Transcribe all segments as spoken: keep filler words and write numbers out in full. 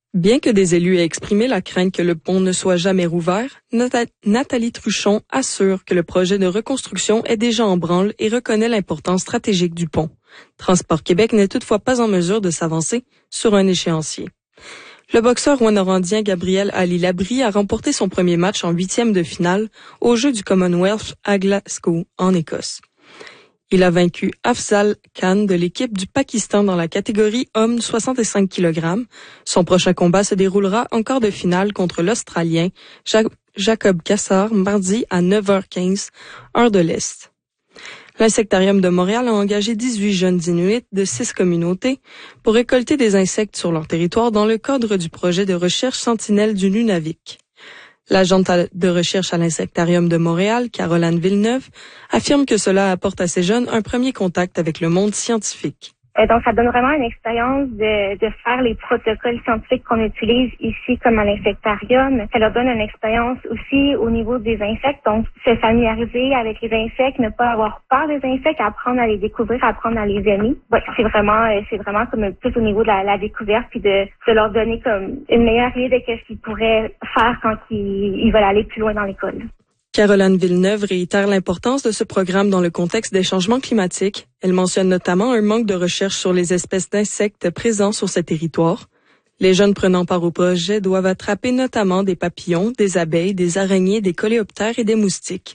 Bien que des élus aient exprimé la crainte que le pont ne soit jamais rouvert, Nathalie Truchon assure que le projet de reconstruction est déjà en branle et reconnaît l'importance stratégique du pont. Transport Québec n'est toutefois pas en mesure de s'avancer sur un échéancier. Le boxeur rwandien Gabriel Ali Labrie a remporté son premier match en huitième de finale aux Jeux du Commonwealth à Glasgow, en Écosse. Il a vaincu Afzal Khan de l'équipe du Pakistan dans la catégorie hommes soixante-cinq kilogrammes. Son prochain combat se déroulera en quart de finale contre l'Australien Jacob Cassar mardi à neuf heures quinze, heure de l'Est. L'Insectarium de Montréal a engagé dix-huit jeunes Inuits de six communautés pour récolter des insectes sur leur territoire dans le cadre du projet de recherche Sentinelle du Nunavik. L'agente de recherche à l'Insectarium de Montréal, Caroline Villeneuve, affirme que cela apporte à ces jeunes un premier contact avec le monde scientifique. Donc, ça donne vraiment une expérience de, de faire les protocoles scientifiques qu'on utilise ici comme à l'insectarium. Ça leur donne une expérience aussi au niveau des insectes. Donc, se familiariser avec les insectes, ne pas avoir peur des insectes, apprendre à les découvrir, apprendre à les aimer. Ouais, c'est vraiment, c'est vraiment comme plus au niveau de la, la découverte puis de, de leur donner comme une meilleure idée de ce qu'ils pourraient faire quand ils, ils veulent aller plus loin dans l'école. Caroline Villeneuve réitère l'importance de ce programme dans le contexte des changements climatiques. Elle mentionne notamment un manque de recherche sur les espèces d'insectes présents sur ce territoire. Les jeunes prenant part au projet doivent attraper notamment des papillons, des abeilles, des araignées, des coléoptères et des moustiques.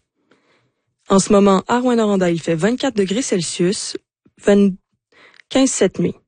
En ce moment, à Rouyn-Noranda, il fait vingt-quatre degrés Celsius, quinze sept nuits.